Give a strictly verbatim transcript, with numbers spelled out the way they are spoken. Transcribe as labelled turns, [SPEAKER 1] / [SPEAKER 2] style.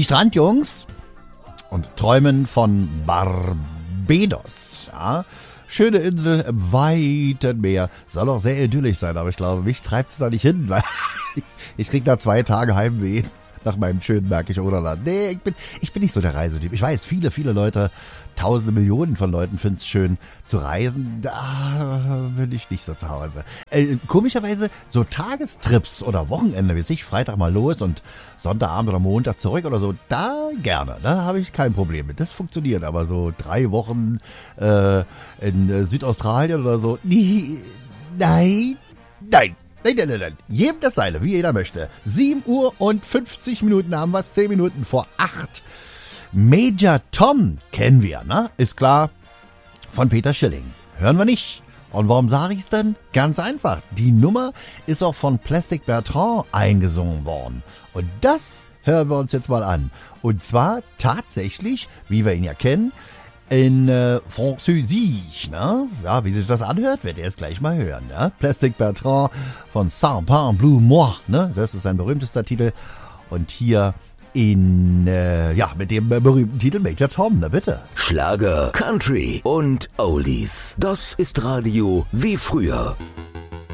[SPEAKER 1] Die Strandjungs und träumen von Barbados. Ja. Schöne Insel im weiten Meer. Soll auch sehr idyllisch sein, aber ich glaube, mich treibt es da nicht hin, weil ich krieg da zwei Tage Heimweh nach meinem schönen Märkischen Oderland. Nee, ich bin, ich bin nicht so der Reisetyp. Ich weiß, viele, viele Leute, tausende Millionen von Leuten finden es schön zu reisen. Da bin ich nicht so zu Hause. Äh, komischerweise so Tagestrips oder Wochenende, wie ich, Freitag mal los und Sonntagabend oder Montag zurück oder so, da gerne. Da habe ich kein Problem mit. Das funktioniert. Aber so drei Wochen äh, in äh, Südaustralien oder so, nee, nein, nein. Nein, nein, nein, nein. Jedem das Seine, wie jeder möchte. sieben Uhr und fünfzig Minuten haben wir es, zehn Minuten vor acht. Major Tom kennen wir, ne? Ist klar, von Peter Schilling. Hören wir nicht. Und warum sage ich's denn? Ganz einfach. Die Nummer ist auch von Plastic Bertrand eingesungen worden. Und das hören wir uns jetzt mal an. Und zwar tatsächlich, wie wir ihn ja kennen, in äh, Französisch, ne? Ja, wie sich das anhört, werdet ihr es gleich mal hören, ne? Plastic Bertrand von Saint-Pain Bleu Moi, ne? Das ist sein berühmtester Titel. Und hier in, äh, ja, mit dem äh, berühmten Titel Major Tom, na bitte.
[SPEAKER 2] Schlager, Country und Oldies. Das ist Radio wie früher.